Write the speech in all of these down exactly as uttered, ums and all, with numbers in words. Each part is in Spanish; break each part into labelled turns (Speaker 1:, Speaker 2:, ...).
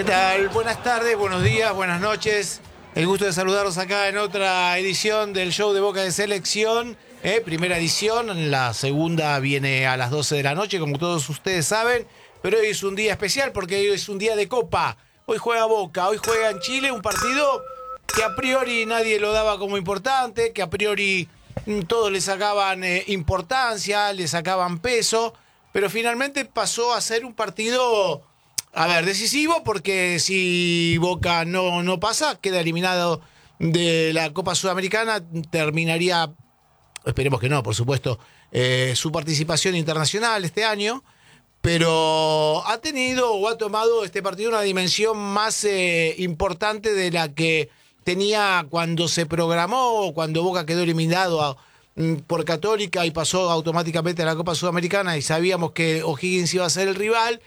Speaker 1: ¿Qué tal? Buenas tardes, buenos días, buenas noches. El gusto de saludarlos acá en otra edición del show de Boca de Selección. Eh, primera edición, la segunda viene a las doce de la noche, como todos ustedes saben. Pero hoy es un día especial porque hoy es un día de Copa. Hoy juega Boca, hoy juega en Chile un partido que a priori nadie lo daba como importante, que a priori mm, todos le sacaban eh, importancia, le sacaban peso, pero finalmente pasó a ser un partido, a ver, decisivo, porque si Boca no, no pasa, queda eliminado de la Copa Sudamericana, terminaría, esperemos que no, por supuesto, eh, su participación internacional este año. Pero ha tenido o ha tomado este partido una dimensión más eh, importante de la que tenía cuando se programó, cuando Boca quedó eliminado a, por Católica y pasó automáticamente a la Copa Sudamericana y sabíamos que O'Higgins iba a ser el rival.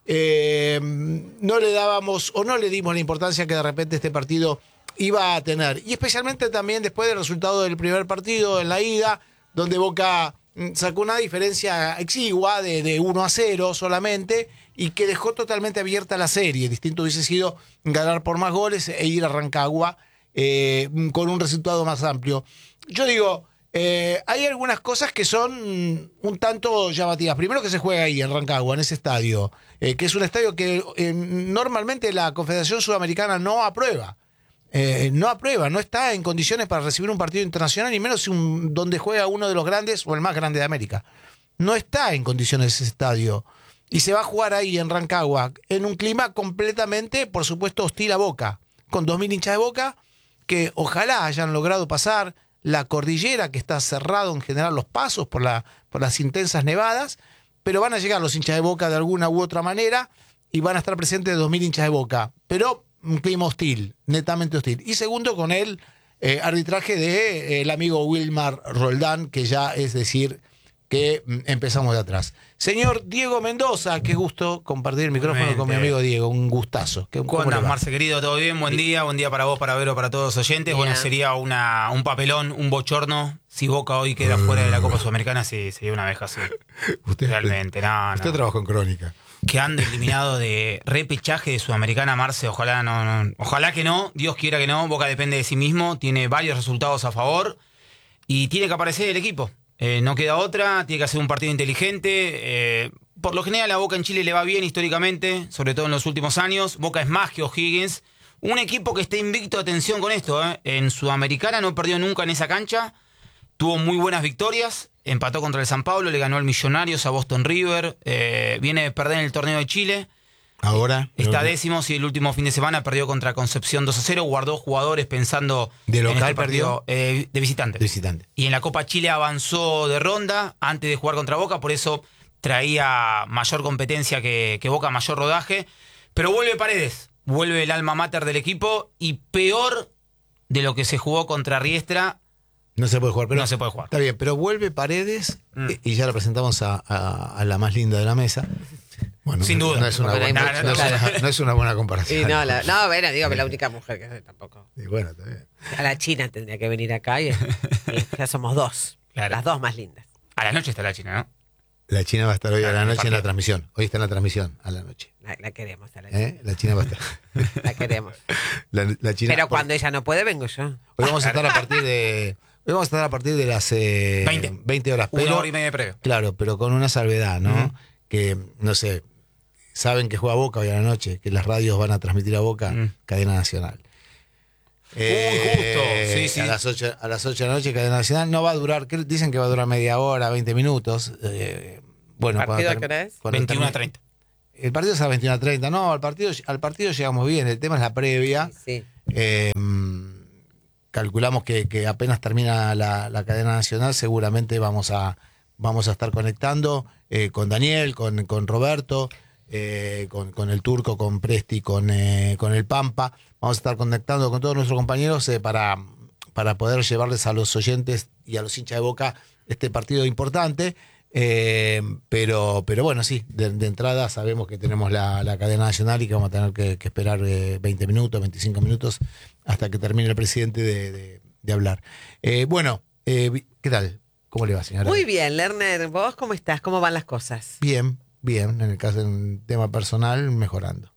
Speaker 1: Eh, no le dábamos o no le dimos la importancia que de repente este partido iba a tener. Y especialmente también después del resultado del primer partido en la ida, donde Boca sacó una diferencia exigua de, de uno a cero solamente y que dejó totalmente abierta la serie. Distinto hubiese sido ganar por más goles e ir a Rancagua eh, con un resultado más amplio. Yo digo, eh, hay algunas cosas que son un tanto llamativas. Primero, que se juega ahí en Rancagua, en ese estadio, eh, que es un estadio que eh, normalmente la Confederación Sudamericana no aprueba. Eh, no aprueba, no está en condiciones para recibir un partido internacional, ni menos un, donde juega uno de los grandes o el más grande de América. No está en condiciones ese estadio. Y se va a jugar ahí en Rancagua, en un clima completamente, por supuesto, hostil a Boca, con dos mil hinchas de Boca que ojalá hayan logrado pasar la cordillera, que está cerrado en general los pasos por, la, por las intensas nevadas, pero van a llegar los hinchas de Boca de alguna u otra manera y van a estar presentes dos mil hinchas de Boca. Pero un clima hostil, netamente hostil. Y segundo, con el eh, arbitraje de eh, el amigo Wilmar Roldán, que ya es decir que mm, empezamos de atrás. Señor Diego Mendoza, qué gusto compartir el micrófono Realmente. con mi amigo Diego, un gustazo.
Speaker 2: ¿Cómo andás, Marce, querido? ¿Todo bien? Buen día, buen día para vos, para Vero, para todos los oyentes. Bien. Bueno, sería una, un papelón, un bochorno. Si Boca hoy queda fuera de la Copa Sudamericana, sí, sería una vejación.
Speaker 1: Usted,
Speaker 2: Realmente, no,
Speaker 1: Usted
Speaker 2: no.
Speaker 1: trabajó en Crónica.
Speaker 2: Que ande eliminado de repechaje de Sudamericana, Marce, ojalá no, no, ojalá que no, Dios quiera que no. Boca depende de sí mismo, tiene varios resultados a favor y tiene que aparecer el equipo. Eh, no queda otra, tiene que hacer un partido inteligente. Eh, por lo general a Boca en Chile le va bien históricamente, sobre todo en los últimos años. Boca es más que O'Higgins. Un equipo que está invicto, atención con esto, eh. en Sudamericana no perdió nunca en esa cancha. Tuvo muy buenas victorias, empató contra el San Pablo, le ganó al Millonarios, a Boston River, eh, viene de perder en el torneo de Chile.
Speaker 1: Ahora
Speaker 2: Está que... décimo, y el último fin de semana perdió contra Concepción dos a cero, guardó jugadores pensando
Speaker 1: ¿De local
Speaker 2: en este
Speaker 1: partido?
Speaker 2: partido eh, de visitante.
Speaker 1: De visitante.
Speaker 2: Y en la Copa Chile avanzó de ronda antes de jugar contra Boca, por eso traía mayor competencia que, que Boca, mayor rodaje. Pero vuelve Paredes, vuelve el alma mater del equipo y peor de lo que se jugó contra Riestra.
Speaker 1: No se puede jugar, pero
Speaker 2: no se puede jugar.
Speaker 1: Está bien, pero vuelve Paredes mm. y ya la presentamos a, a, a la más linda de la mesa. Bueno,
Speaker 2: sin duda.
Speaker 1: No es una,
Speaker 2: no,
Speaker 1: buena,
Speaker 2: no,
Speaker 1: no, no,
Speaker 2: claro.
Speaker 1: es una, no es una buena comparación.
Speaker 3: Y no, la, no, bueno, digo que la única mujer que soy tampoco.
Speaker 1: Y bueno, está bien.
Speaker 3: A la China tendría que venir acá y, y ya somos dos. Claro. Las dos más lindas.
Speaker 2: A la noche está la China, ¿no?
Speaker 1: La China va a estar hoy claro, a la noche en la transmisión. Hoy está en la transmisión a la noche.
Speaker 3: La, la queremos a la China.
Speaker 1: ¿Eh? La China va a estar.
Speaker 3: La queremos.
Speaker 1: La, la China,
Speaker 3: pero cuando por... ella no puede, vengo yo.
Speaker 1: Hoy vamos a estar a partir de... Hoy vamos a estar a partir de las eh,
Speaker 2: veinte.
Speaker 1: veinte horas. Pero,
Speaker 2: una hora y media de previo.
Speaker 1: Claro, pero con una salvedad, ¿no? Uh-huh. Que, no sé, saben que juega Boca hoy a la noche, que las radios van a transmitir a Boca, uh-huh. Cadena Nacional.
Speaker 2: Eh, Uy, justo. Sí, sí.
Speaker 1: A las ocho, a las ocho de la noche, Cadena Nacional. No va a durar, dicen que va a durar media hora, veinte minutos. Eh, bueno,
Speaker 3: ¿El partido a qué hora es?
Speaker 2: veintiuno a treinta.
Speaker 1: El partido es a las veintiuno a treinta. No, al partido, al partido llegamos bien. El tema es la previa.
Speaker 3: Sí. sí.
Speaker 1: Eh, calculamos que, que apenas termina la, la cadena nacional, seguramente vamos a, vamos a estar conectando eh, con Daniel, con, con Roberto, eh, con, con el Turco, con Presti, con, eh, con el Pampa. Vamos a estar conectando con todos nuestros compañeros eh, para, para poder llevarles a los oyentes y a los hinchas de Boca este partido importante. Eh, pero, pero bueno, sí, de, de entrada sabemos que tenemos la, la cadena nacional y que vamos a tener que, que esperar eh, veinte minutos, veinticinco minutos hasta que termine el presidente de, de, de hablar. Eh, bueno, eh, ¿qué tal? ¿Cómo le va, señora?
Speaker 3: Muy bien, Lerner. ¿Vos cómo estás? ¿Cómo van las cosas?
Speaker 1: Bien, bien. En el caso de un tema personal, mejorando.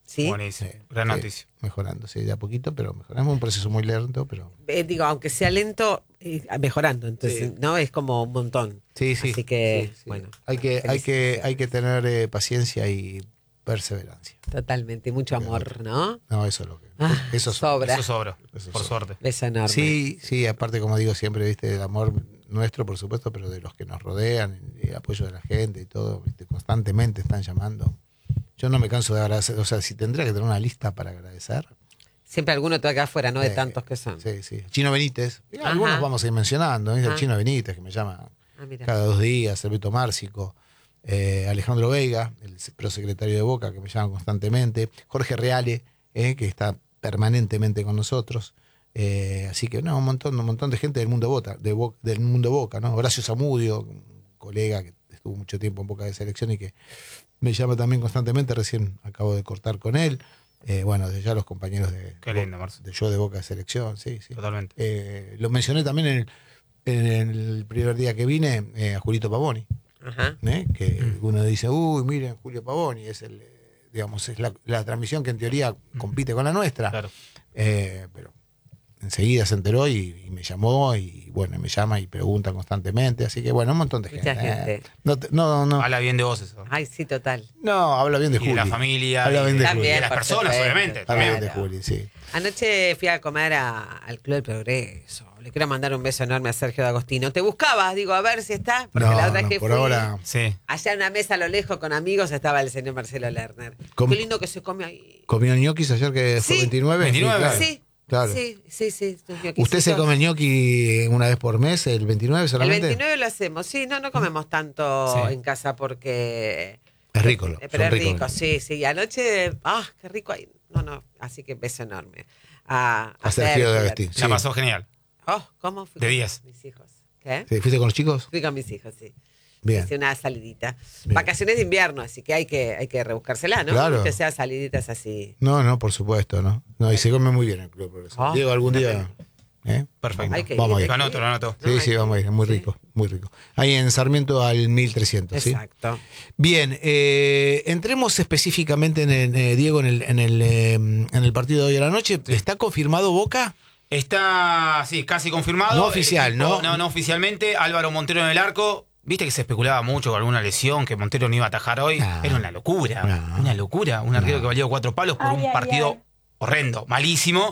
Speaker 3: ¿Sí?
Speaker 2: Buenísimo.
Speaker 1: Sí,
Speaker 2: Gran
Speaker 1: sí,
Speaker 2: noticia.
Speaker 1: Mejorando, sí, de a poquito, pero mejoramos. Un proceso muy lento, pero...
Speaker 3: Eh, digo, aunque sea lento, eh, mejorando, entonces,
Speaker 1: Sí.
Speaker 3: ¿no? Es como un montón.
Speaker 1: Sí, sí.
Speaker 3: Así que,
Speaker 1: sí, sí.
Speaker 3: bueno.
Speaker 1: Hay que, hay que,
Speaker 3: felicitaciones.
Speaker 1: hay que tener eh, paciencia y perseverancia.
Speaker 3: Totalmente, y mucho amor, ¿no?
Speaker 1: No, eso es lo que...
Speaker 3: Ah,
Speaker 1: eso es-
Speaker 3: sobra.
Speaker 2: Eso sobra,
Speaker 1: Eso
Speaker 2: por
Speaker 1: sobra.
Speaker 2: suerte.
Speaker 3: Beso enorme.
Speaker 1: Sí, sí, aparte, como digo siempre, viste, el amor nuestro, por supuesto, pero de los que nos rodean, el apoyo de la gente y todo, viste, constantemente están llamando. Yo no me canso de agradecer, o sea, si tendría que tener una lista para agradecer.
Speaker 3: Siempre alguno te va a quedar fuera, ¿no? De
Speaker 1: eh,
Speaker 3: tantos que son.
Speaker 1: Sí, sí. Chino Benítez. Y
Speaker 3: Ajá.
Speaker 1: algunos vamos a ir mencionando, ¿eh? El
Speaker 3: Ah.
Speaker 1: Chino Benítez, que me llama
Speaker 3: Ah, mira.
Speaker 1: cada dos días, Alberto Márcico, eh, Alejandro Veiga, el prosecretario de Boca, que me llama constantemente, Jorge Reale, eh, que está permanentemente con nosotros. Eh, así que, no, un montón, un montón de gente del mundo Boca, de Bo- del mundo Boca, ¿no? Horacio Zamudio, un colega que estuvo mucho tiempo en Boca de Selección y que me llama también constantemente, recién acabo de cortar con él. Eh, bueno, de ya los compañeros de,
Speaker 2: Qué lindo, Marce.
Speaker 1: de yo de Boca de Selección, sí, sí.
Speaker 2: Totalmente.
Speaker 1: Eh, lo mencioné también en el, en el primer día que vine, eh, a Julito Pavoni,
Speaker 3: Ajá.
Speaker 1: ¿eh? Que uno dice, uy, miren, Julio Pavoni, es el, eh, digamos, es la, la transmisión que en teoría compite con la nuestra.
Speaker 2: Claro.
Speaker 1: Eh, pero enseguida se enteró y, y me llamó y bueno, me llama y pregunta constantemente, así que bueno, un montón de
Speaker 3: Mucha
Speaker 1: gente.
Speaker 3: gente.
Speaker 1: eh. No, te- no, no,
Speaker 2: Habla bien de vos eso.
Speaker 3: Ay, sí, total.
Speaker 1: no, habla bien de
Speaker 2: Y de
Speaker 1: Juli.
Speaker 2: la familia,
Speaker 1: Habla
Speaker 2: y
Speaker 1: bien
Speaker 2: de,
Speaker 1: de
Speaker 2: y
Speaker 1: Juli.
Speaker 2: de las
Speaker 3: por
Speaker 2: personas,
Speaker 3: supuesto.
Speaker 2: obviamente.
Speaker 1: Habla bien
Speaker 2: También.
Speaker 1: de Juli, sí.
Speaker 3: Anoche fui a comer a- al Club del Progreso. Le quiero mandar un beso enorme a Sergio D'Agostino. ¿Te buscabas? Digo, a ver si está. Porque
Speaker 1: No,
Speaker 3: la otra
Speaker 1: no,
Speaker 3: vez que
Speaker 1: por
Speaker 3: fui,
Speaker 1: ahora
Speaker 2: Sí.
Speaker 3: allá en una mesa a lo lejos con amigos estaba el señor Marcelo Lerner.
Speaker 1: Com-
Speaker 3: Qué lindo que se come ahí.
Speaker 1: comió ñoquis ayer que fue
Speaker 3: Sí.
Speaker 1: veintinueve.
Speaker 2: veintinueve.
Speaker 1: claro.
Speaker 3: Sí,
Speaker 1: Claro.
Speaker 3: sí, sí, sí. tus
Speaker 1: ¿Usted se
Speaker 3: ñoquisitos.
Speaker 1: come ñoqui una vez por mes, el veintinueve
Speaker 3: El
Speaker 1: solamente?
Speaker 3: veintinueve lo hacemos. Sí, no, no comemos tanto
Speaker 2: Sí.
Speaker 3: en casa porque...
Speaker 1: Es rico, lo-
Speaker 3: Pero
Speaker 1: son
Speaker 3: es
Speaker 1: ricos.
Speaker 3: rico, sí, sí. Y anoche, ah, qué rico ahí. No, no, así que beso enorme. A,
Speaker 1: A Sergio de Agustín.
Speaker 2: La
Speaker 1: Sí.
Speaker 2: pasó genial.
Speaker 3: Oh, ¿cómo fui?
Speaker 2: De
Speaker 3: con
Speaker 2: diez.
Speaker 3: Mis hijos. ¿Qué?
Speaker 1: Sí, ¿fuiste con los chicos?
Speaker 3: Fui con mis hijos, sí.
Speaker 1: Bien.
Speaker 3: Hice una salidita.
Speaker 1: Bien.
Speaker 3: Vacaciones de invierno, así que hay que, hay que rebuscársela, ¿no?
Speaker 1: Claro.
Speaker 3: Que sea saliditas así.
Speaker 1: No, no, por supuesto, ¿no? No, y se come muy bien el Club Progreso.
Speaker 3: Ah.
Speaker 1: Diego, algún día... ¿eh?
Speaker 2: Perfecto.
Speaker 3: Hay que
Speaker 1: Vamos a
Speaker 3: ir.
Speaker 1: ir.
Speaker 2: Lo anoto, lo anoto.
Speaker 1: Sí,
Speaker 3: No,
Speaker 1: sí,
Speaker 3: hay
Speaker 1: vamos a
Speaker 3: que
Speaker 1: ir, es muy
Speaker 3: sí.
Speaker 1: rico, muy rico. Ahí en Sarmiento al mil trescientos, ¿sí?
Speaker 3: Exacto.
Speaker 1: Bien, eh, entremos específicamente en el, eh, Diego, en el, en, el, eh, en el partido de hoy a la noche. ¿Está confirmado Boca?
Speaker 2: Está, sí, casi confirmado.
Speaker 1: No
Speaker 2: El
Speaker 1: oficial,
Speaker 2: equipo-
Speaker 1: ¿no?
Speaker 2: No, no oficialmente. Álvaro Montero en el arco. Viste que se especulaba mucho con alguna lesión, que Montero no iba a atajar hoy.
Speaker 1: No.
Speaker 2: Era una locura.
Speaker 1: No.
Speaker 2: Una locura. Un arquero que valió cuatro palos por
Speaker 4: Ay,
Speaker 2: un
Speaker 4: ay,
Speaker 2: partido
Speaker 4: ay.
Speaker 2: horrendo, malísimo.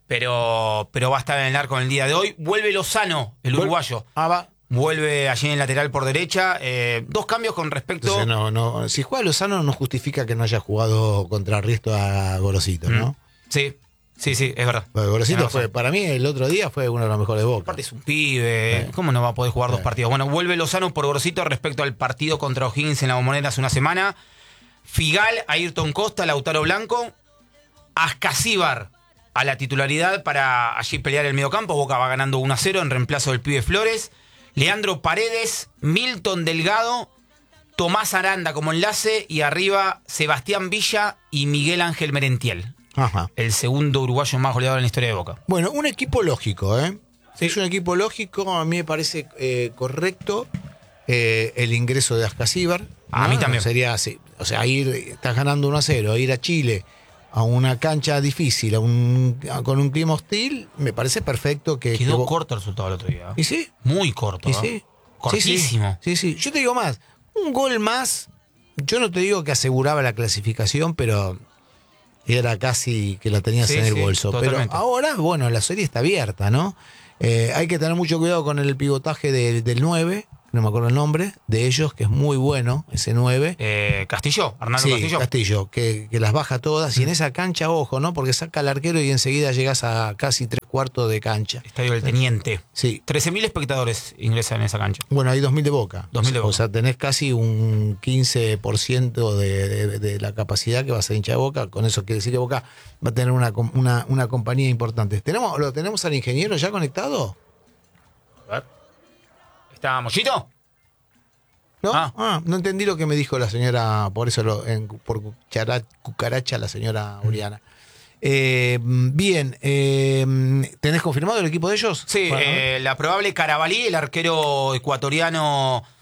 Speaker 2: Pero, pero va a estar en el arco en el día de hoy. Vuelve Lozano, el
Speaker 1: Vuel-
Speaker 2: uruguayo.
Speaker 1: Ah, va.
Speaker 2: Vuelve allí en el lateral por derecha. Eh, dos cambios con respecto.
Speaker 1: Entonces, no, no, si juega Lozano no justifica que no haya jugado contra Risto a Gorosito, ¿no?
Speaker 2: Mm. Sí, sí, sí, es verdad.
Speaker 1: Porque Gorosito
Speaker 2: Tenés
Speaker 1: fue,
Speaker 2: razón.
Speaker 1: para mí el otro día fue uno de los mejores de Boca.
Speaker 2: Aparte es un pibe,
Speaker 1: Sí.
Speaker 2: ¿cómo no va a poder jugar
Speaker 1: Sí.
Speaker 2: dos partidos? Bueno, vuelve Lozano por Gorosito respecto al partido contra O'Higgins en la Bombonera hace una semana. Figal, Ayrton Costa, Lautaro Blanco, Ascasíbar a la titularidad para allí pelear el mediocampo. Boca va ganando uno a cero en reemplazo del pibe Flores. Leandro Paredes, Milton Delgado, Tomás Aranda como enlace y arriba Sebastián Villa y Miguel Ángel Merentiel.
Speaker 1: Ajá.
Speaker 2: El segundo uruguayo más goleador en la historia de Boca.
Speaker 1: Bueno, un equipo lógico, ¿eh? Es un equipo lógico, a mí me parece eh, correcto eh, el ingreso de Ascasíbar.
Speaker 2: A mí también.
Speaker 1: Sería así, o sea, ir, estás ganando uno a cero, ir a Chile a una cancha difícil, a un, a- con un clima hostil, me parece perfecto que... que
Speaker 2: Quedó
Speaker 1: vos-
Speaker 2: corto el resultado el otro día.
Speaker 1: ¿Y sí?
Speaker 2: Muy corto.
Speaker 1: ¿Y
Speaker 2: ¿eh?
Speaker 1: sí?
Speaker 2: Cortísimo.
Speaker 1: Sí, sí, sí. Yo te digo más, un gol más, yo no te digo que aseguraba la clasificación, pero era casi que la tenías
Speaker 2: Sí,
Speaker 1: en el
Speaker 2: sí,
Speaker 1: bolso.
Speaker 2: totalmente.
Speaker 1: Pero ahora, bueno, la serie está abierta, ¿no? Eh, hay que tener mucho cuidado con el pivotaje de- del nueve, no me acuerdo el nombre, de ellos, que es muy bueno, ese nueve.
Speaker 2: Eh, Castillo, Arnaldo
Speaker 1: Sí,
Speaker 2: Castillo.
Speaker 1: Castillo, que, que las baja todas. Y en esa cancha, ojo, ¿no? Porque saca al arquero y enseguida llegas a casi tres cuartos de cancha.
Speaker 2: Estadio del Teniente.
Speaker 1: Sí.
Speaker 2: trece mil espectadores ingresan en esa cancha.
Speaker 1: Bueno, hay dos mil de Boca.
Speaker 2: dos mil de
Speaker 1: O
Speaker 2: Boca.
Speaker 1: sea, tenés casi un quince por ciento de, de- de la capacidad que va a ser hincha de Boca. Con eso quiere decir que Boca va a tener una, com- una, una compañía importante. ¿Tenemos, ¿Lo tenemos al ingeniero ya conectado?
Speaker 2: A ver. ¿Está Mollito?
Speaker 1: ¿No?
Speaker 2: Ah.
Speaker 1: Ah, no entendí lo que me dijo la señora, por eso lo, en- por cuchara- cucaracha la señora Uriana. Eh, bien, eh, ¿tenés confirmado el equipo de ellos?
Speaker 2: Sí,
Speaker 1: Bueno,
Speaker 2: eh, la probable Carabalí, el arquero ecuatoriano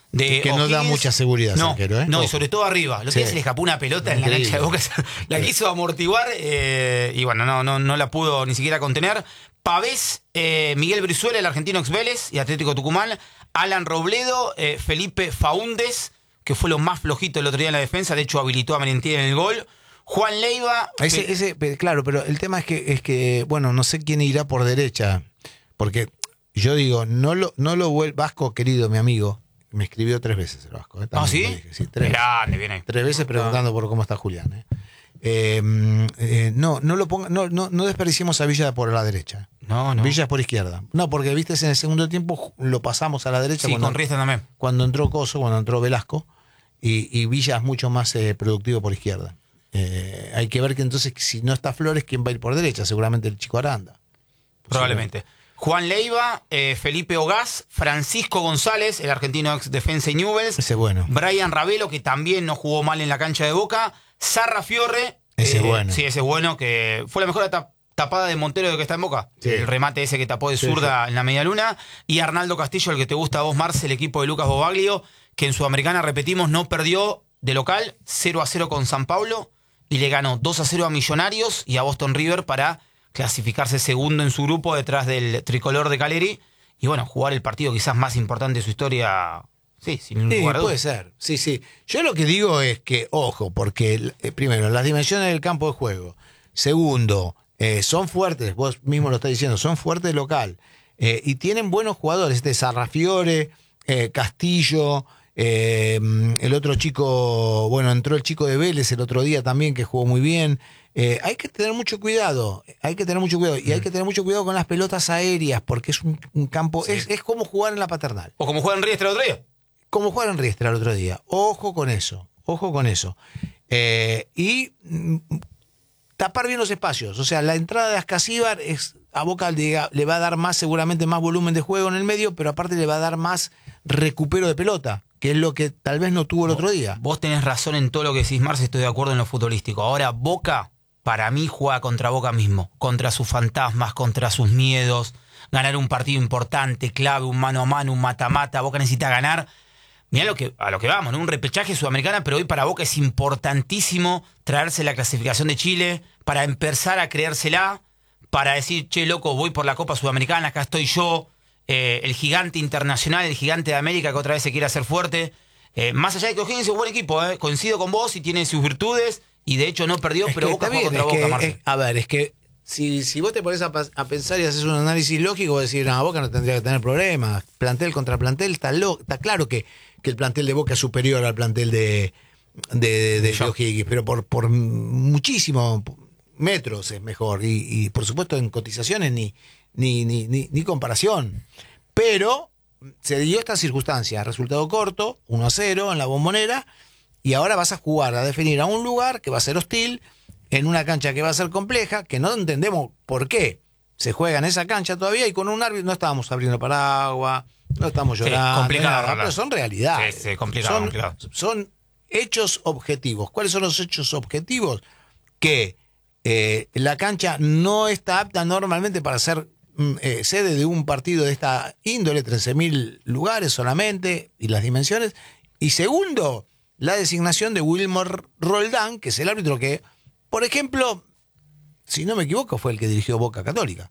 Speaker 2: De
Speaker 1: que no da mucha seguridad ese
Speaker 2: no,
Speaker 1: arquero, ¿eh?
Speaker 2: No, y
Speaker 1: Ojo.
Speaker 2: sobre todo arriba. Lo
Speaker 1: Sí.
Speaker 2: que se le escapó una pelota en
Speaker 1: Increíble.
Speaker 2: la cancha de Boca. La quiso amortiguar eh, y bueno, no, no, no la pudo ni siquiera contener. Pavés, eh, Miguel Brizuela, el argentino ex Vélez y Atlético Tucumán. Alan Robledo, eh, Felipe Faúndez, que fue lo más flojito el otro día en la defensa. De hecho, habilitó a Merentiel en el gol. Juan Leiva.
Speaker 1: Ese,
Speaker 2: Fe-
Speaker 1: ese, pe- claro, pero el tema es que, es que, bueno, no sé quién irá por derecha. Porque yo digo, no lo, no lo vuelve. Vasco, querido, mi amigo, me escribió tres veces el Vasco. ¿eh?
Speaker 2: ¿Ah,
Speaker 1: También
Speaker 2: sí?
Speaker 1: lo dije, sí, tres,
Speaker 2: Grande, bien ahí.
Speaker 1: tres veces preguntando por cómo está Julián. ¿eh? Eh, eh, no, no lo ponga, no, no, no desperdiciemos a Villa por la derecha.
Speaker 2: No, no.
Speaker 1: Villa es por izquierda. No, porque viste, en el segundo tiempo lo pasamos a la derecha
Speaker 2: Sí,
Speaker 1: cuando,
Speaker 2: con Riestra también.
Speaker 1: cuando entró Coso, cuando entró Velasco, y, y Villa es mucho más eh, productivo por izquierda. Eh, hay que ver que entonces, si no está Flores, ¿quién va a ir por derecha? Seguramente el chico Aranda.
Speaker 2: Probablemente. Juan Leiva, eh, Felipe Ogaz, Francisco González, el argentino ex Defensa y Newell's.
Speaker 1: Ese es bueno.
Speaker 2: Brian Ravelo, que también no jugó mal en la cancha de Boca. Sarra Fiorre.
Speaker 1: Ese es
Speaker 2: eh,
Speaker 1: bueno.
Speaker 2: Sí, ese es bueno, que fue la mejor tap- tapada de Montero de que está en Boca.
Speaker 1: Sí.
Speaker 2: El remate ese que tapó de
Speaker 1: Sí,
Speaker 2: zurda en la media luna. Y Arnaldo Castillo, el que te gusta a vos, Marce, el equipo de Lucas Bobaglio, que en Sudamericana, repetimos, no perdió de local cero a cero con San Paulo y le ganó dos a cero a Millonarios y a Boston River para clasificarse segundo en su grupo detrás del tricolor de Caleri y bueno, jugar el partido quizás más importante de su historia, sí, sin
Speaker 1: Sí,
Speaker 2: lugar a
Speaker 1: puede
Speaker 2: dudas.
Speaker 1: ser. Sí, sí. Yo lo que digo es que, ojo, porque eh, primero, las dimensiones del campo de juego. Segundo, eh, son fuertes, vos mismo lo estás diciendo, son fuertes local. Eh, y tienen buenos jugadores, este Sarrafiore, eh, Castillo, eh, el otro chico, bueno, entró el chico de Vélez el otro día también, que jugó muy bien. Eh, hay que tener mucho cuidado, hay que tener mucho cuidado. Y hay que tener mucho cuidado con las pelotas aéreas, porque es un, un campo,
Speaker 2: Sí.
Speaker 1: es, es como jugar en la Paternal.
Speaker 2: O como juega en Riestra el otro día.
Speaker 1: Como jugar en Riestra el otro día. Ojo con eso, ojo con eso. Eh, y mm, tapar bien los espacios. O sea, la entrada de Ascasíbar es, a Boca le, le va a dar más, seguramente más volumen de juego en el medio, pero aparte le va a dar más recupero de pelota, que es lo que tal vez no tuvo el otro día.
Speaker 2: Vos tenés razón en todo lo que decís, Marce, estoy de acuerdo en lo futbolístico. Ahora, Boca, para mí, juega contra Boca mismo, contra sus fantasmas, contra sus miedos, ganar un partido importante, clave, un mano a mano, un mata-mata. Boca necesita ganar. Mirá lo que, a lo que vamos, ¿no? Un repechaje sudamericana, pero hoy para Boca es importantísimo traerse la clasificación de Chile para empezar a creérsela, para decir, che, loco, voy por la Copa Sudamericana, acá estoy yo, eh, el gigante internacional, el gigante de América que otra vez se quiere hacer fuerte. Eh, más allá de que O'Higgins es un buen equipo, eh, coincido con vos y tiene sus virtudes, y de hecho no perdió,
Speaker 1: Es
Speaker 2: pero
Speaker 1: que
Speaker 2: Boca
Speaker 1: está
Speaker 2: jugó
Speaker 1: bien,
Speaker 2: contra
Speaker 1: es que-
Speaker 2: Boca, Marce.
Speaker 1: es- a ver, es que si, si vos te pones a, pas- a pensar y haces un análisis lógico, vos decís, no, Boca no tendría que tener problemas. Plantel contra plantel, está, lo, está claro que, que el plantel de Boca es superior al plantel de, de, de, de
Speaker 2: Yo.
Speaker 1: O'Higgins, pero por, por muchísimos metros es mejor. Y, y por supuesto en cotizaciones ni, ni, ni, ni, ni comparación. Pero se dio esta circunstancia, resultado corto, uno a cero en la Bombonera, y ahora vas a jugar, a definir a un lugar que va a ser hostil, en una cancha que va a ser compleja, que no entendemos por qué se juega en esa cancha todavía, y con un árbitro no estábamos abriendo paraguas, no estamos
Speaker 2: Sí,
Speaker 1: llorando,
Speaker 2: complicado,
Speaker 1: nada,
Speaker 2: ¿verdad?
Speaker 1: pero son realidades.
Speaker 2: Sí, sí, complicado,
Speaker 1: son,
Speaker 2: complicado.
Speaker 1: son hechos objetivos. ¿Cuáles son los hechos objetivos? Que eh, la cancha no está apta normalmente para ser mm, eh, sede de un partido de esta índole, trece mil lugares solamente, y las dimensiones. Y segundo, la designación de Wilmer Roldán, que es el árbitro que, por ejemplo, si no me equivoco, fue el que dirigió Boca Católica.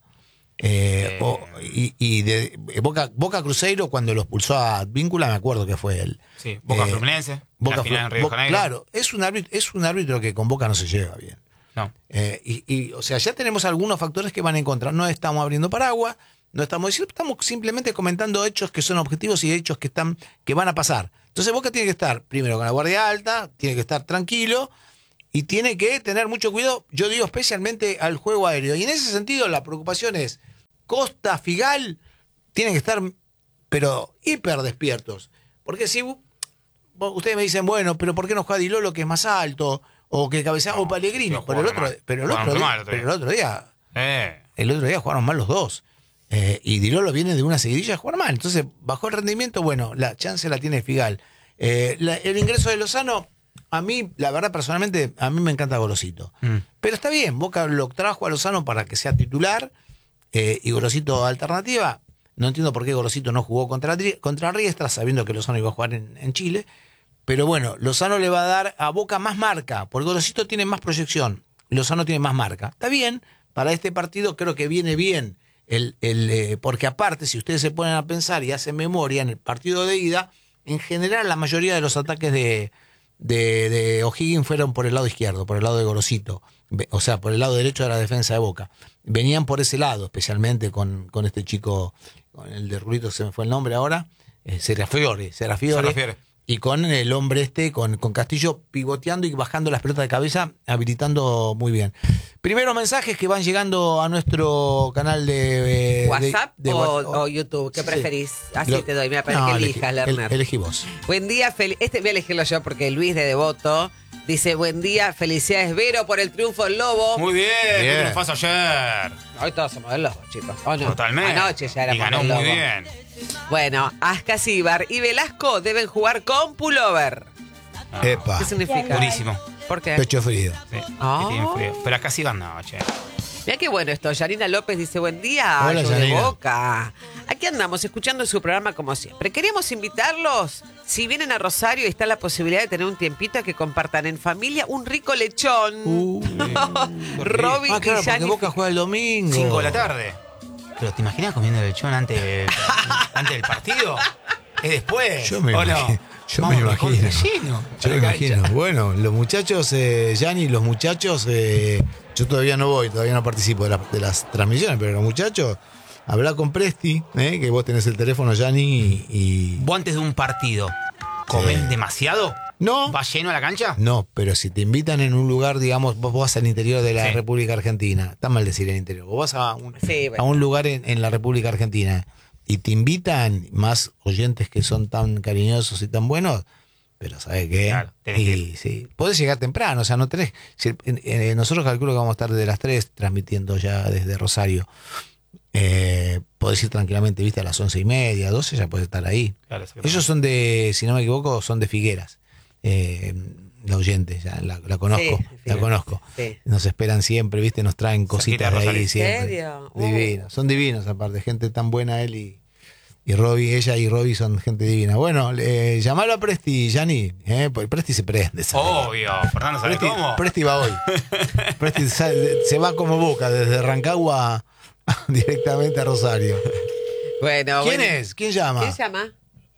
Speaker 1: Eh,
Speaker 2: Eh.
Speaker 1: o- y y de Boca, Boca Cruzeiro, cuando lo expulsó a Víncula, me acuerdo que fue él.
Speaker 2: Sí, Boca
Speaker 1: Eh,
Speaker 2: Fluminense,
Speaker 1: Boca
Speaker 2: la final en Río de
Speaker 1: Boca-
Speaker 2: Janeiro.
Speaker 1: Claro, es un árbitro, es un árbitro que con Boca no se lleva bien.
Speaker 2: No.
Speaker 1: Eh, y, y, o sea, ya tenemos algunos factores que van en contra. No estamos abriendo paraguas, no estamos diciendo, estamos simplemente comentando hechos que son objetivos y hechos que están, que van a pasar. Entonces Boca tiene que estar primero con la guardia alta, tiene que estar tranquilo y tiene que tener mucho cuidado, yo digo especialmente al juego aéreo. Y en ese sentido la preocupación es Costa, Figal, tienen que estar, pero hiper despiertos. Porque si vos- ustedes me dicen, bueno, pero ¿por qué no juega Di Lolo, que es más alto? O que cabecea,
Speaker 2: No,
Speaker 1: o Pellegrini.
Speaker 2: no,
Speaker 1: Pero el
Speaker 2: jugaron
Speaker 1: otro,
Speaker 2: mal.
Speaker 1: pero el
Speaker 2: Jugaron
Speaker 1: otro
Speaker 2: muy
Speaker 1: día,
Speaker 2: mal el otro
Speaker 1: pero
Speaker 2: día.
Speaker 1: el otro día,
Speaker 2: Eh.
Speaker 1: el otro día jugaron mal los dos. Eh, y Di Lolo viene de una seguidilla a jugar mal. Entonces, bajó el rendimiento, bueno, la chance la tiene Figal. Eh, la- el ingreso de Lozano, a mí, la verdad, personalmente, a mí me encanta Gorosito.
Speaker 2: Mm.
Speaker 1: Pero está bien, Boca lo trajo a Lozano para que sea titular, eh, y Gorosito alternativa. No entiendo por qué Gorosito no jugó contra, contra Riestra, sabiendo que Lozano iba a jugar en, en Chile. Pero bueno, Lozano le va a dar a Boca más marca, porque Gorosito tiene más proyección, Lozano tiene más marca. Está bien, para este partido creo que viene bien, el, el, eh, porque aparte, si ustedes se ponen a pensar y hacen memoria, en el partido de ida, en general la mayoría de los ataques de, de, de O'Higgins fueron por el lado izquierdo, por el lado de Gorosito, o sea, por el lado derecho de la defensa de Boca. Venían por ese lado, especialmente con, con este chico, con el de Rulito, se me fue el nombre ahora, eh, Serafiore, Serafiore.
Speaker 2: Serafiore.
Speaker 1: Y con el hombre este, con, con Castillo pivoteando y bajando las pelotas de cabeza, habilitando muy bien. Primeros mensajes que van llegando a nuestro canal de... de
Speaker 3: ¿WhatsApp
Speaker 1: de, de,
Speaker 3: o,
Speaker 1: o,
Speaker 3: o YouTube? ¿Qué
Speaker 1: sí.
Speaker 3: preferís? Así
Speaker 1: Lo,
Speaker 3: te doy. Mira, para
Speaker 1: no,
Speaker 3: que
Speaker 1: elegí,
Speaker 3: elijas, Lerner.
Speaker 1: El, elegí vos.
Speaker 3: Buen día, feliz. Este voy a elegirlo yo porque Luis de Devoto dice: buen día, felicidades, Vero, por el triunfo del Lobo.
Speaker 2: Muy bien,
Speaker 1: Bien.
Speaker 2: ¿qué triunfazo ayer?
Speaker 3: Hoy todos somos del Lobo, chicos. ¿O no?
Speaker 2: Totalmente.
Speaker 3: Anoche ya éramos
Speaker 2: Y ganó
Speaker 3: del
Speaker 2: muy
Speaker 3: Lobo.
Speaker 2: bien.
Speaker 3: Bueno, Ascasíbar y Velasco deben jugar con pullover.
Speaker 2: Ah,
Speaker 1: Epa,
Speaker 3: ¿Qué significa?
Speaker 2: durísimo.
Speaker 3: ¿Por qué?
Speaker 1: pecho frío.
Speaker 2: Sí,
Speaker 3: Ah.
Speaker 2: que tienen frío. Pero acá sí ganó, che.
Speaker 3: Mira qué bueno esto. Yanina López dice: buen día,
Speaker 1: Hola,
Speaker 3: yo de
Speaker 1: Yanina.
Speaker 3: Boca. Aquí andamos escuchando su programa como siempre. Queríamos invitarlos, si vienen a Rosario y está la posibilidad de tener un tiempito, a que compartan en familia un rico lechón.
Speaker 1: Uh,
Speaker 3: Robin
Speaker 1: ah, claro,
Speaker 3: y
Speaker 1: porque
Speaker 3: Yanni.
Speaker 1: Boca juega el domingo.
Speaker 2: cinco de la tarde. Pero ¿te imaginas comiendo lechón antes, antes del partido? ¿Es después?
Speaker 1: Yo me
Speaker 2: ¿O no?
Speaker 1: imagino. Yo
Speaker 2: Vamos
Speaker 1: me
Speaker 2: recontra
Speaker 1: imagino.
Speaker 2: lleno.
Speaker 1: Yo me imagino. Bueno, los muchachos, eh, Yanni, los muchachos, eh, yo todavía no voy, todavía no participo de, la- de las transmisiones, pero los muchachos, habla con Presti, eh, que vos tenés el teléfono, Yanni, y, y-
Speaker 2: ¿Vos antes de un partido comés
Speaker 1: Sí.
Speaker 2: demasiado?
Speaker 1: No.
Speaker 2: ¿Vas lleno a la cancha?
Speaker 1: No, pero si te invitan en un lugar, digamos, vos vas al interior de la
Speaker 2: Sí.
Speaker 1: República Argentina, está mal decir el interior, vos vas a un,
Speaker 3: Sí, bueno.
Speaker 1: a un lugar en, en la República Argentina y te invitan más oyentes que son tan cariñosos y tan buenos, pero ¿sabes qué?
Speaker 2: Claro, tenés
Speaker 1: y,
Speaker 2: que ir.
Speaker 1: sí, podés llegar temprano, o sea, no tenés... si- eh, eh, nosotros calculo que vamos a estar desde las tres transmitiendo ya desde Rosario. Eh, podés ir tranquilamente, viste, a las once y media, doce, ya podés estar ahí.
Speaker 2: Claro, eso que
Speaker 1: Ellos
Speaker 2: pasa.
Speaker 1: son de, si no me equivoco, son de Figueras. Eh, la oyente, ya la, la conozco,
Speaker 3: Sí,
Speaker 1: la
Speaker 3: sí.
Speaker 1: conozco.
Speaker 3: Sí.
Speaker 1: Nos esperan siempre, viste, nos traen cositas de
Speaker 2: Rosario.
Speaker 1: ahí
Speaker 2: ¿En
Speaker 1: siempre.
Speaker 3: serio? Uh.
Speaker 1: Divinos, son divinos aparte, gente tan buena él y, y Robbie, ella y Robbie son gente divina. Bueno, eh, llamalo a Presti, Yanni, eh, porque Presti se prende. ¿sabes?
Speaker 2: Obvio, Fernando, ¿sabes
Speaker 1: Presti,
Speaker 2: cómo?
Speaker 1: Presti va hoy. Presti sale- se va como Boca, desde Rancagua directamente a Rosario.
Speaker 3: Bueno,
Speaker 1: ¿Quién
Speaker 3: bueno.
Speaker 1: es? ¿Quién llama?
Speaker 3: ¿Quién llama?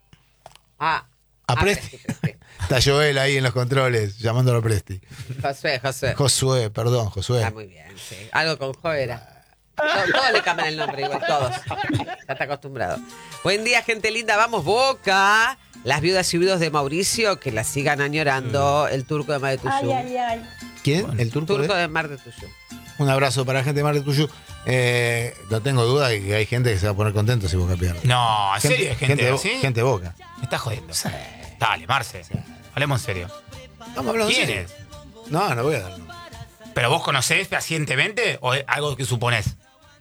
Speaker 3: Ah,
Speaker 1: A
Speaker 3: ah,
Speaker 1: Presti.
Speaker 3: Presti.
Speaker 1: Está Joel ahí en los controles, llamándolo a Presti.
Speaker 3: Josué, Josué.
Speaker 1: Josué, perdón, Josué.
Speaker 3: Está muy bien, sí. Algo con Jo era. Todos, todos le cambian el nombre igual, todos. Ya está acostumbrado. Buen día, gente linda. Vamos, Boca. Las viudas y viudos de Mauricio, que la sigan añorando. El turco de Mar de Tuyú.
Speaker 4: Ay, ay, ay.
Speaker 1: ¿Quién? ¿El turco?
Speaker 3: Turco
Speaker 1: de-
Speaker 3: de Mar de Tuyú.
Speaker 1: Un abrazo para la gente de Mar de Tuyú. Eh, no tengo duda de que hay gente que se va a poner contento si Boca pierde.
Speaker 2: No, ¿en serio? ¿Gente,
Speaker 1: gente, de,
Speaker 2: así?
Speaker 1: gente de Boca.
Speaker 2: Me estás jodiendo. Dale, Marce. Hablemos en serio.
Speaker 1: Estamos hablando
Speaker 2: ¿Quién
Speaker 1: en serio.
Speaker 2: es?
Speaker 1: No, no voy a dar.
Speaker 2: ¿Pero vos conocés fehacientemente o es algo que suponés?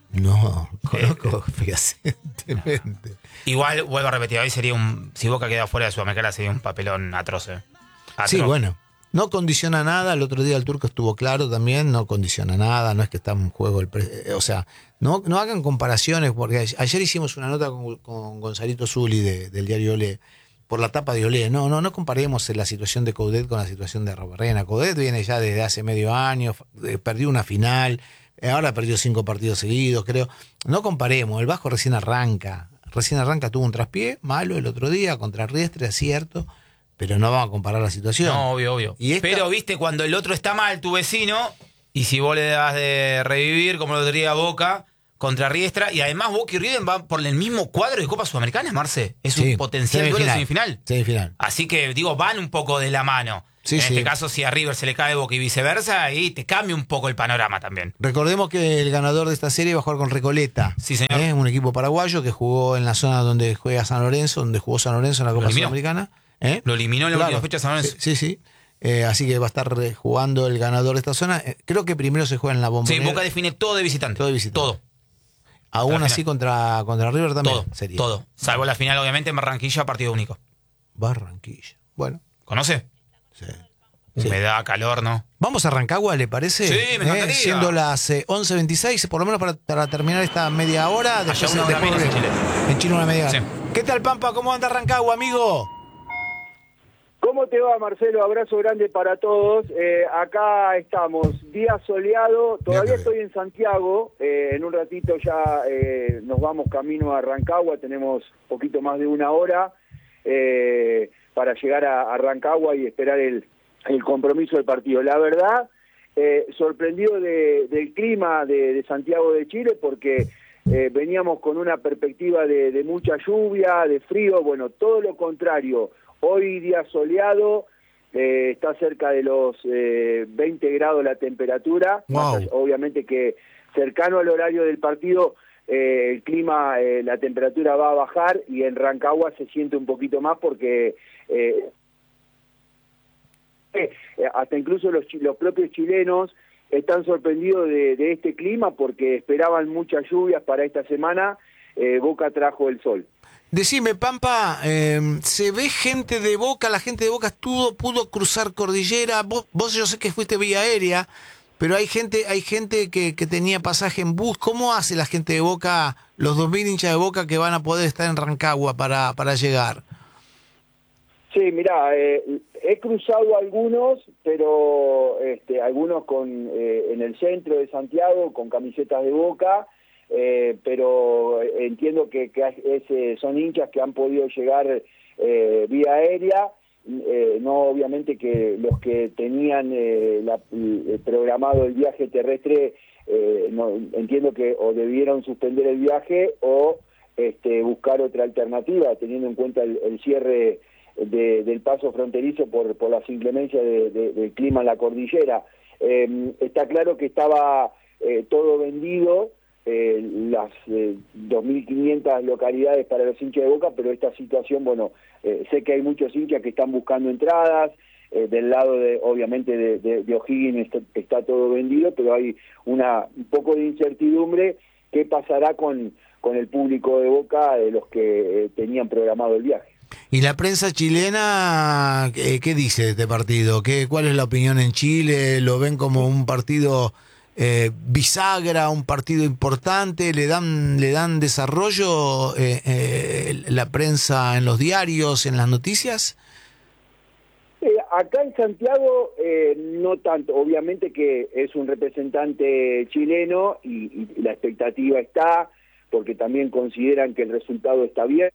Speaker 1: No, conozco fehacientemente.
Speaker 2: Igual, vuelvo a repetir, hoy sería un... Si Boca queda fuera de Sudamericana sería un papelón atroz. eh. Atroz.
Speaker 1: Sí, bueno. No condiciona nada. El otro día el turco estuvo claro también. No condiciona nada. No es que está en juego el. Pre- eh, o sea, no, no hagan comparaciones. Porque a- ayer hicimos una nota con, con Gonzalito Zuli de- del diario Olé. Por la tapa de Olé. No, no, no comparemos la situación de Coudet con la situación de Robarrena. Coudet viene ya desde hace medio año. eh, Perdió una final. eh, Ahora perdió cinco partidos seguidos, creo. No comparemos. El Vasco recién arranca. Recién arranca, tuvo un traspié malo el otro día contra Riestre, es cierto. Pero no vamos a comparar la situación.
Speaker 2: No, obvio, obvio.
Speaker 1: Y esta-
Speaker 2: Pero, viste, cuando el otro está mal, tu vecino, y si vos le das de revivir, como lo diría Boca, contra Riestra, y además Boca y River van por el mismo cuadro de Copa Sudamericana, Marce. Es
Speaker 1: Sí,
Speaker 2: un potencial duelo de semifinal.
Speaker 1: Semifinal.
Speaker 2: Así que, digo, van un poco de la mano.
Speaker 1: Sí,
Speaker 2: en
Speaker 1: sí.
Speaker 2: este caso, si a River se le cae Boca y viceversa, ahí te cambia un poco el panorama también.
Speaker 1: Recordemos que el ganador de esta serie va a jugar con Recoleta.
Speaker 2: Sí, señor.
Speaker 1: ¿eh? Un equipo paraguayo que jugó en la zona donde juega San Lorenzo, donde jugó San Lorenzo en la Copa
Speaker 2: eliminó.
Speaker 1: Sudamericana. ¿eh?
Speaker 2: Lo eliminó en la
Speaker 1: Claro.
Speaker 2: última fecha San Lorenzo.
Speaker 1: Sí, sí. sí. Eh, así que va a estar eh, jugando el ganador de esta zona. Eh, creo que primero se juega en la
Speaker 2: Sí,
Speaker 1: Bombonera.
Speaker 2: Boca define todo de visitante.
Speaker 1: Todo de visitante.
Speaker 2: Todo,
Speaker 1: Aún
Speaker 2: hasta la
Speaker 1: así contra, contra River también.
Speaker 2: todo,
Speaker 1: sería.
Speaker 2: todo. Salvo la final, obviamente, en Barranquilla, partido único.
Speaker 1: Barranquilla. Bueno,
Speaker 2: ¿Conoce?
Speaker 1: sí.
Speaker 2: Humedad, calor, ¿no?
Speaker 1: Vamos a Rancagua, ¿le parece?
Speaker 2: Sí, me encantaría.
Speaker 1: Eh, siendo las eh, once veintiséis, por lo menos para, para terminar esta media hora.
Speaker 2: Allá
Speaker 1: Después,
Speaker 2: una hora
Speaker 1: después
Speaker 2: menos en
Speaker 1: volvemos.
Speaker 2: Chile.
Speaker 1: En Chile una media hora.
Speaker 2: Sí.
Speaker 1: ¿Qué tal, Pampa? ¿Cómo anda Rancagua, amigo?
Speaker 4: ¿Cómo te va, Marcelo? Abrazo grande para todos. Eh, acá estamos, día soleado. Todavía estoy en Santiago. Eh, en un ratito ya eh, nos vamos camino a Rancagua. Tenemos poquito más de una hora eh, para llegar a, a Rancagua y esperar el, el compromiso del partido. La verdad, eh, sorprendido de, del clima de, de Santiago de Chile porque eh, veníamos con una perspectiva de, de mucha lluvia, de frío. Bueno, todo lo contrario. Hoy día soleado, eh, está cerca de los eh, veinte grados la temperatura.
Speaker 1: Wow.
Speaker 4: Más, obviamente que cercano al horario del partido, eh, el clima, eh, la temperatura va a bajar y en Rancagua se siente un poquito más porque eh, eh, hasta incluso los, los propios chilenos están sorprendidos de, de este clima porque esperaban muchas lluvias para esta semana. eh, Boca trajo el sol.
Speaker 1: Decime, Pampa, eh, ¿se ve gente de Boca? ¿La gente de Boca estuvo, pudo cruzar cordillera? Vos, vos yo sé que fuiste vía aérea, pero hay gente hay gente que, que tenía pasaje en bus. ¿Cómo hace la gente de Boca, los dos mil hinchas de Boca que van a poder estar en Rancagua para, para llegar?
Speaker 4: Sí, mirá, eh, he cruzado algunos, pero este, algunos con eh, en el centro de Santiago con camisetas de Boca. Eh, pero entiendo que, que es, son hinchas que han podido llegar eh, vía aérea, eh, no obviamente que los que tenían eh, la, el programado el viaje terrestre, eh, no, entiendo que o debieron suspender el viaje o este, buscar otra alternativa, teniendo en cuenta el, el cierre de, del paso fronterizo por, por las inclemencias de, de, del clima en la cordillera. Eh, está claro que estaba eh, todo vendido. Eh, las eh, dos mil quinientas localidades para los hinchas de Boca, pero esta situación, bueno, eh, sé que hay muchos hinchas que están buscando entradas, eh, del lado de, obviamente, de, de, de O'Higgins está, está todo vendido, pero hay una un poco de incertidumbre qué pasará con, con el público de Boca, de los que eh, tenían programado el viaje.
Speaker 1: ¿Y la prensa chilena eh, qué dice de este partido? ¿Qué, ¿Cuál es la opinión en Chile? ¿Lo ven como un partido Eh, bisagra, un partido importante? ¿Le dan le dan desarrollo eh, eh, la prensa en los diarios, en las noticias?
Speaker 4: Eh, acá en Santiago eh, no tanto, obviamente que es un representante chileno y, y la expectativa está, porque también consideran que el resultado está bien,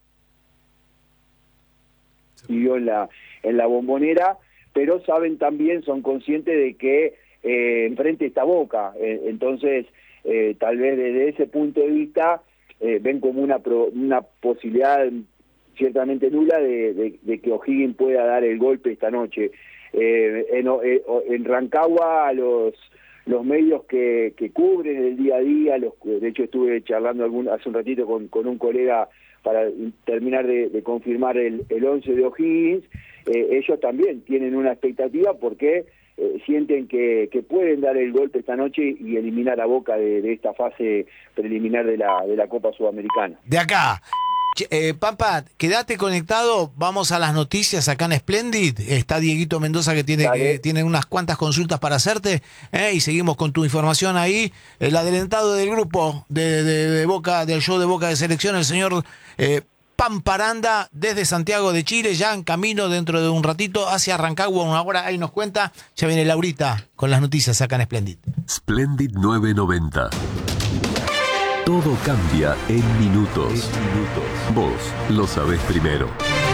Speaker 4: y en la, en la Bombonera, pero saben también, son conscientes de que Eh, enfrente está Boca, eh, entonces eh, tal vez desde ese punto de vista eh, ven como una pro, una posibilidad ciertamente nula de, de, de que O'Higgins pueda dar el golpe esta noche. Eh, en, eh, en Rancagua los los medios que, que cubren el día a día, los, de hecho estuve charlando algún, hace un ratito con, con un colega para terminar de, de confirmar el, el once de O'Higgins, eh, ellos también tienen una expectativa porque Eh, sienten que, que pueden dar el golpe esta noche y eliminar a Boca de, de esta fase preliminar de la, de la Copa Sudamericana.
Speaker 1: De acá. Eh, Pampa, quédate conectado, vamos a las noticias acá en Splendid. Está Dieguito Mendoza que tiene, que tiene unas cuantas consultas para hacerte, eh, y seguimos con tu información ahí. El adelantado del grupo de, de, de Boca, del show de Boca de Selección, el señor eh, Pampa Aranda, desde Santiago de Chile, ya en camino dentro de un ratito hacia Rancagua, una hora, ahí nos cuenta. Ya viene Laurita con las noticias acá en Splendid.
Speaker 5: Splendid nueve noventa. Todo cambia en minutos. En minutos. Vos lo sabés primero.